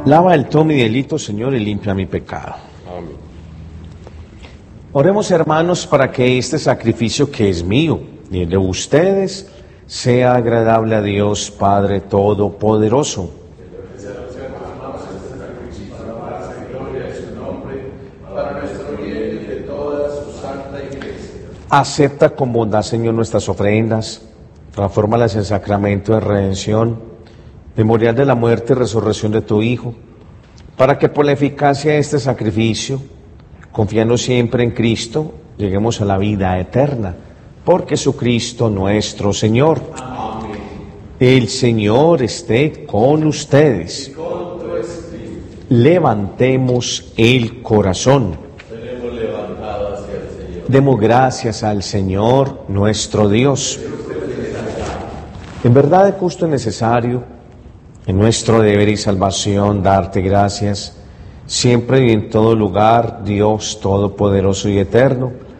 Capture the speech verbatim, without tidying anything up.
Lava el todo mi delito, Señor, y limpia mi pecado. Amén. Oremos, hermanos, para que este sacrificio que es mío y el de ustedes sea agradable a Dios Padre Todopoderoso. Acepta con bondad, Señor, nuestras ofrendas, transfórmalas en sacramento de redención, memorial de la muerte y resurrección de tu Hijo, para que por la eficacia de este sacrificio, confiando siempre en Cristo, lleguemos a la vida eterna, por Jesucristo nuestro Señor. Amén. El Señor esté con ustedes. Y con tu espíritu. Levantemos el corazón. Tenemos levantado hacia el Señor. Demos gracias al Señor nuestro Dios. En verdad es justo y necesario, en nuestro deber y salvación, darte gracias, siempre y en todo lugar, Dios Todopoderoso y Eterno,